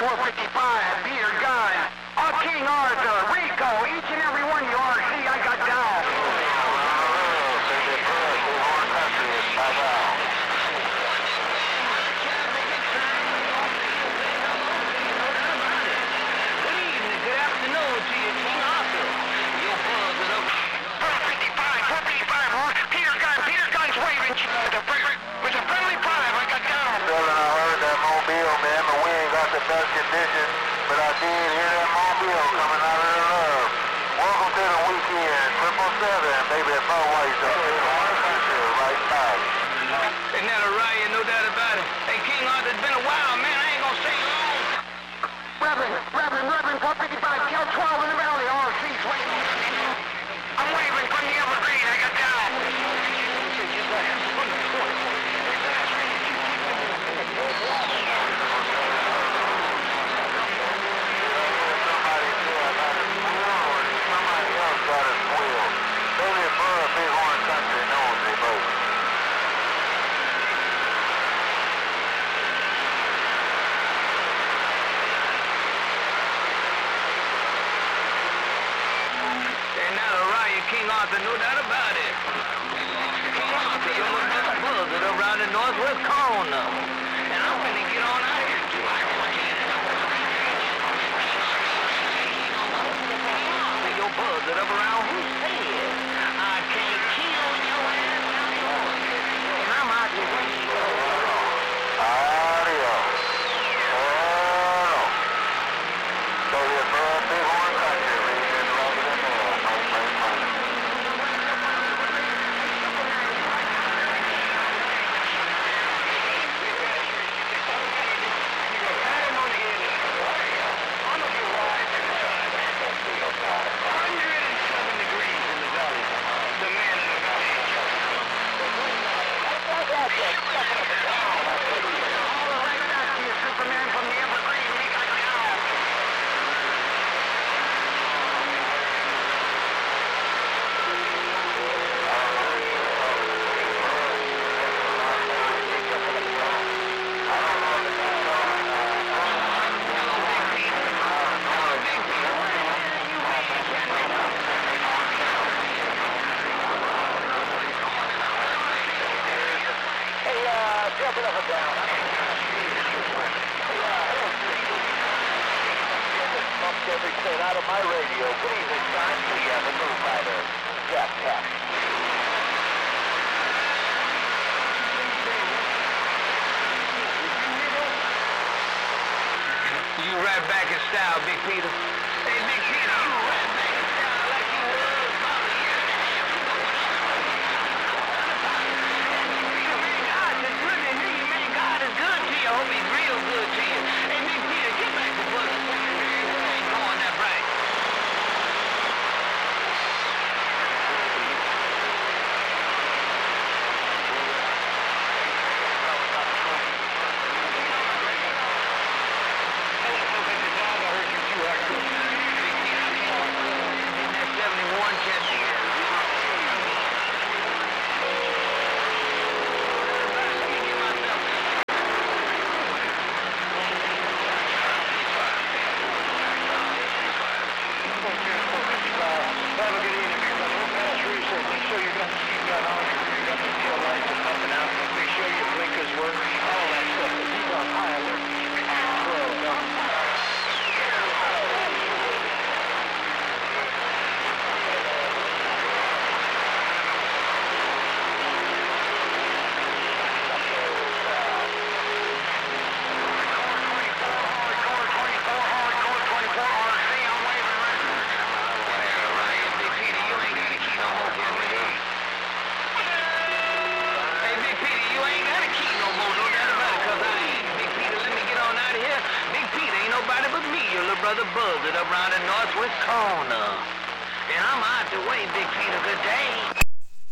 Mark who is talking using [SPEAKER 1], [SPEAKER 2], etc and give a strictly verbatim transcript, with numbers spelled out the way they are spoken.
[SPEAKER 1] four fifty-five, Peter Gunn, uh, King Arthur, Rico, each and every one of you R C I got down.
[SPEAKER 2] Good evening, good afternoon to you, King Arthur. Your buzz is up.
[SPEAKER 1] four fifty-five, four fifty-five, Peter Gunn, Peter Gunn's waving with a, with a friendly five, I got down.
[SPEAKER 3] Dylan, I heard that mobile, man, but we ain't got the best condition, but I did hear that mobile coming out of the love. Welcome to the weekend, triple seven, baby, it's always up. Right back.
[SPEAKER 2] Isn't that a riot, no doubt about it? Hey, King Arthur, it's been a while, man, I ain't gonna stay long.
[SPEAKER 1] Reverend, Reverend, Reverend, four fifty-five, kill twelve in the valley, R C's waving. I'm waving from the evergreen, I got down.
[SPEAKER 2] King Arthur, no doubt about it. King Arthur, you're one of the buzzard around the northwest corner. And I'm finna get on out here too. You're buzzard up around who's head. I can't kill your ass. And I'm out your way.
[SPEAKER 3] Adios. Hello. So you're from Big Horn Country, reading right in there. Everything out of my radio. Good evening, John. We have a move fighter. Jack Jack.
[SPEAKER 2] You right back in style, Big Peter. Hey, Big Peter, you right back in style like you was about a year and a half ago. Man, God is good to hear you, man. God is good to you. I hope he's real good to you. Hey, Big Peter, get back to buzzing. Ain't going that right. Brother Buzzard around the northwest corner. And I'm out the way, Big Peter. Good day.